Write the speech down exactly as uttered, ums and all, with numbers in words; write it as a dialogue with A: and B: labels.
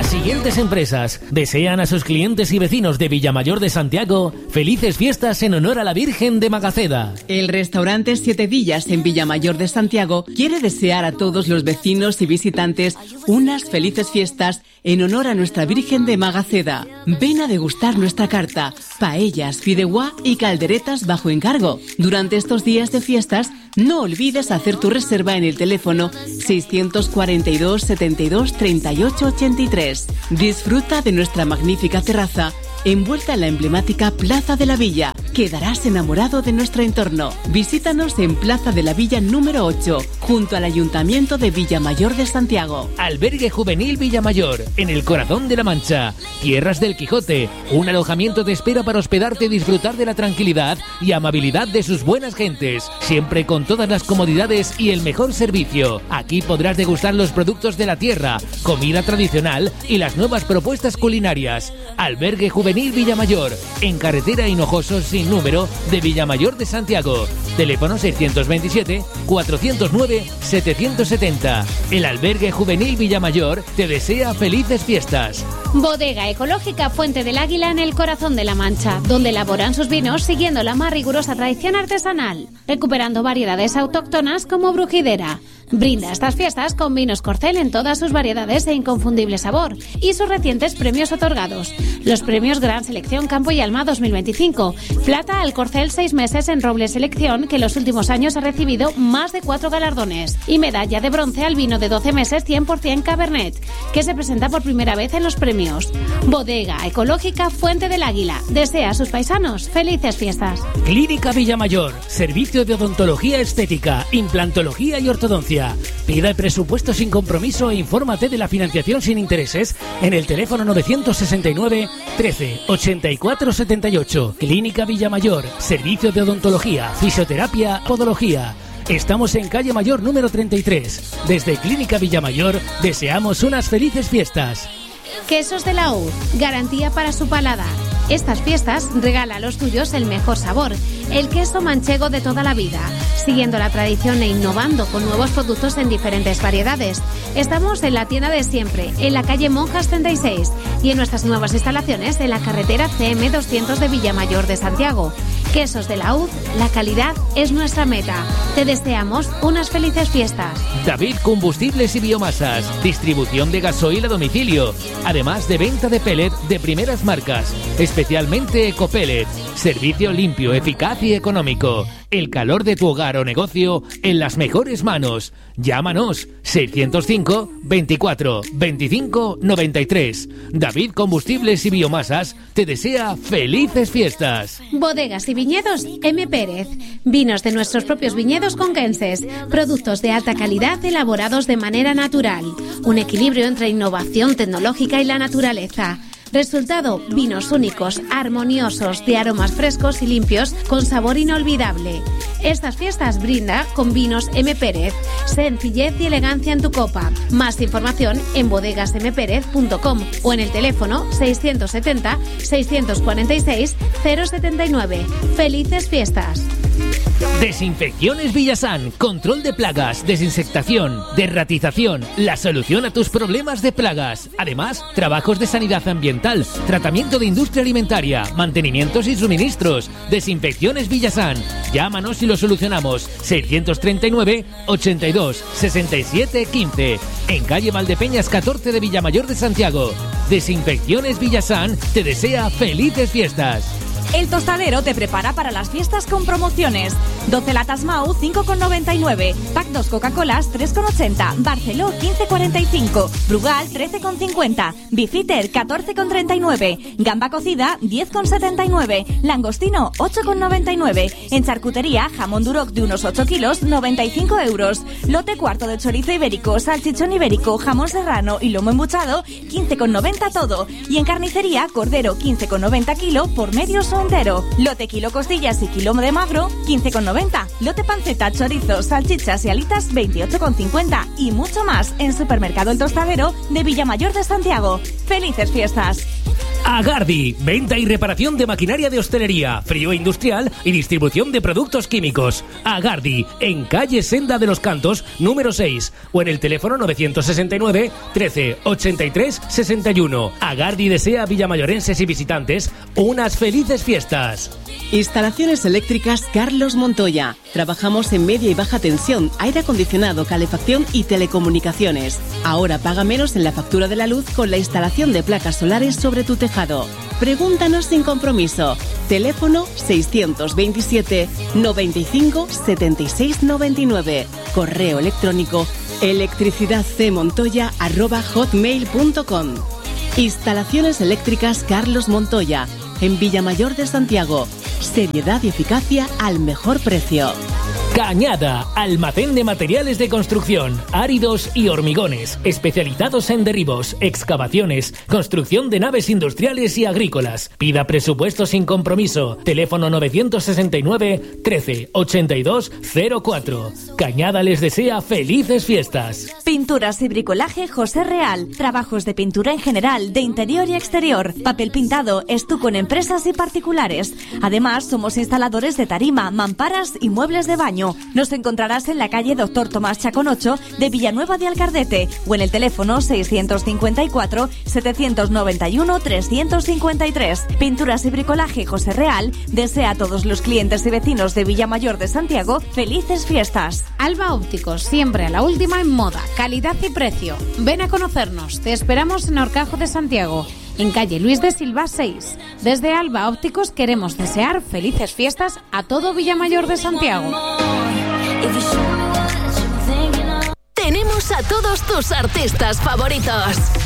A: Las siguientes empresas desean a sus clientes y vecinos de Villamayor de Santiago felices fiestas en honor a la Virgen de Magaceda.
B: El restaurante Siete Villas en Villamayor de Santiago quiere desear a todos los vecinos y visitantes unas felices fiestas en honor a nuestra Virgen de Magaceda. Ven a degustar nuestra carta, paellas, fideuá y calderetas bajo encargo. Durante estos días de fiestas, no olvides hacer tu reserva en el teléfono seiscientos cuarenta y dos, setenta y dos, treinta y ocho, ochenta y tres. Disfruta de nuestra magnífica terraza envuelta en la emblemática Plaza de la Villa. Quedarás enamorado de nuestro entorno. Visítanos en Plaza de la Villa número ocho, junto al Ayuntamiento de Villamayor de Santiago.
A: Albergue Juvenil Villamayor, en el corazón de la Mancha. Tierras del Quijote, un alojamiento de espera para hospedarte y disfrutar de la tranquilidad y amabilidad de sus buenas gentes, siempre con todas las comodidades y el mejor servicio. Aquí podrás degustar los productos de la tierra, comida tradicional y las nuevas propuestas culinarias. Albergue Juvenil Villamayor, en carretera Hinojosos sin número de Villamayor de Santiago. Teléfono seiscientos veintisiete, cuatrocientos nueve, setecientos setenta. El Albergue Juvenil Villamayor te desea felices fiestas.
C: Bodega Ecológica Fuente del Águila en el corazón de la Mancha, donde elaboran sus vinos siguiendo la más rigurosa tradición artesanal, recuperando variedades autóctonas como Brujidera. Brinda estas fiestas con vinos Corcel en todas sus variedades e inconfundible sabor y sus recientes premios otorgados. Los premios Gran Selección Campo y Alma dos mil veinticinco, Plata al Corcel seis meses en Roble Selección, que en los últimos años ha recibido más de cuatro galardones, y medalla de bronce al vino de doce meses cien por ciento Cabernet, que se presenta por primera vez en los premios. Bodega Ecológica Fuente del Águila desea a sus paisanos felices fiestas.
A: Clínica Villamayor, servicio de odontología estética, implantología y ortodoncia. Pida el presupuesto sin compromiso e infórmate de la financiación sin intereses en el teléfono novecientos sesenta y nueve, trece, ochenta y cuatro, setenta y ocho. Clínica Villamayor, servicio de odontología, fisioterapia, podología. Estamos en calle Mayor número treinta y tres. Desde Clínica Villamayor deseamos unas felices fiestas.
C: Quesos de la U, garantía para su paladar. Estas fiestas regala a los tuyos el mejor sabor, el queso manchego de toda la vida, siguiendo la tradición e innovando con nuevos productos en diferentes variedades. Estamos en la tienda de siempre, en la calle Monjas treinta y seis, y en nuestras nuevas instalaciones en la carretera C M doscientos de Villamayor de Santiago. Quesos de la U, la calidad es nuestra meta. Te deseamos unas felices fiestas.
A: David Combustibles y Biomasas, distribución de gasoil a domicilio, además de venta de pellet de primeras marcas, especialmente Ecopellet. Servicio limpio, eficaz y económico. El calor de tu hogar o negocio en las mejores manos. Llámanos seiscientos cinco, veinticuatro, veinticinco, noventa y tres. David Combustibles y Biomasas te desea felices fiestas.
C: Bodegas y viñedos M. Pérez. Vinos de nuestros propios viñedos conquenses. Productos de alta calidad elaborados de manera natural. Un equilibrio entre innovación tecnológica y la naturaleza. Resultado, vinos únicos, armoniosos, de aromas frescos y limpios, con sabor inolvidable. Estas fiestas brinda con vinos M. Pérez. Sencillez y elegancia en tu copa. Más información en bodegas m pérez punto com o en el teléfono seiscientos setenta, seiscientos cuarenta y seis, cero setenta y nueve. ¡Felices fiestas!
A: Desinfecciones Villasan, control de plagas, desinsectación, derratización, la solución a tus problemas de plagas. Además, trabajos de sanidad ambiental, tratamiento de industria alimentaria, mantenimientos y suministros. Desinfecciones Villasan. Llámanos y lo solucionamos. seiscientos treinta y nueve, ochenta y dos, sesenta y siete, quince. En calle Valdepeñas catorce de Villamayor de Santiago. Desinfecciones Villasan te desea felices fiestas.
D: El Tostadero te prepara para las fiestas con promociones. doce latas Mau, cinco con noventa y nueve. Pack dos Coca-Colas, tres con ochenta. Barceló, quince cuarenta y cinco. Brugal, trece con cincuenta. Bifiter, catorce con treinta y nueve. Gamba cocida, diez con setenta y nueve. Langostino, ocho con noventa y nueve. En charcutería, jamón duroc de unos ocho kilos, noventa y cinco euros. Lote cuarto de chorizo ibérico, salchichón ibérico, jamón serrano y lomo embuchado, quince con noventa todo. Y en carnicería, cordero, quince con noventa kilo por medio o entero. Lote kilo costillas y kilo de magro, quince con noventa. Lote panceta, chorizo, salchichas y alitas, veintiocho con cincuenta. Y mucho más en Supermercado El Tostadero de Villamayor de Santiago. ¡Felices fiestas!
A: Agardi, venta y reparación de maquinaria de hostelería, frío industrial y distribución de productos químicos. Agardi, en calle Senda de los Cantos, número seis, o en el teléfono novecientos sesenta y nueve, trece, ochenta y tres, sesenta y uno. Agardi desea a villamayorenses y visitantes unas felices fiestas.
B: Instalaciones eléctricas Carlos Montoya. Trabajamos en media y baja tensión, aire acondicionado, calefacción y telecomunicaciones. Ahora paga menos en la factura de la luz con la instalación de placas solares sobre tu tejado. Pregúntanos sin compromiso. Teléfono seiscientos veintisiete, noventa y cinco, setenta y seis noventa y nueve. Correo electrónico electricidadcmontoya arroba hotmail punto com. Instalaciones eléctricas Carlos Montoya, en Villamayor de Santiago. Seriedad y eficacia al mejor precio.
A: Cañada, almacén de materiales de construcción, áridos y hormigones, especializados en derribos, excavaciones, construcción de naves industriales y agrícolas. Pida presupuesto sin compromiso. Teléfono novecientos sesenta y nueve, trece, ochenta y dos, cero cuatro. Cañada les desea felices fiestas.
D: Pinturas y bricolaje José Real. Trabajos de pintura en general, de interior y exterior. Papel pintado, estuco en empresas y particulares. Además, somos instaladores de tarima, mamparas y muebles de baño. Nos encontrarás en la calle Doctor Tomás Chacón ocho de Villanueva de Alcardete o en el teléfono seiscientos cincuenta y cuatro, setecientos noventa y uno, trescientos cincuenta y tres. Pinturas y bricolaje José Real desea a todos los clientes y vecinos de Villamayor de Santiago felices fiestas.
C: Alba Ópticos, siempre a la última en moda, calidad y precio. Ven a conocernos, te esperamos en Horcajo de Santiago, en calle Luis de Silva seis. Desde Alba Ópticos queremos desear felices fiestas a todo Villamayor de Santiago.
E: Tenemos a todos tus artistas favoritos.